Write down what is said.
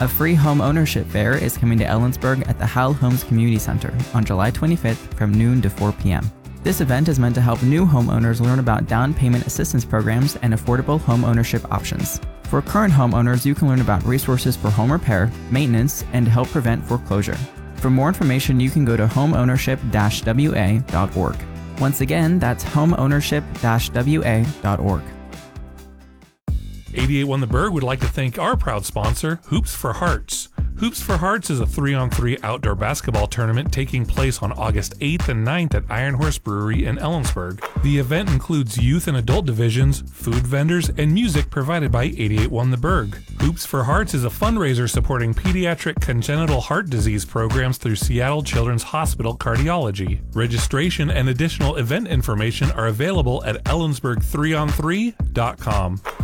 A free home ownership fair is coming to Ellensburg at the Howell Homes Community Center on July 25th from noon to 4 p.m. This event is meant to help new homeowners learn about down payment assistance programs and affordable home ownership options. For current homeowners, you can learn about resources for home repair, maintenance, and to help prevent foreclosure. For more information, you can go to homeownership-wa.org. Once again, that's homeownership-wa.org. 88.1 The Berg would like to thank our proud sponsor, Hoops for Hearts. Hoops for Hearts is a 3-on-3 outdoor basketball tournament taking place on August 8th and 9th at Iron Horse Brewery in Ellensburg. The event includes youth and adult divisions, food vendors, and music provided by 88.1 The Berg. Hoops for Hearts is a fundraiser supporting pediatric congenital heart disease programs through Seattle Children's Hospital Cardiology. Registration and additional event information are available at ellensburg3on3.com.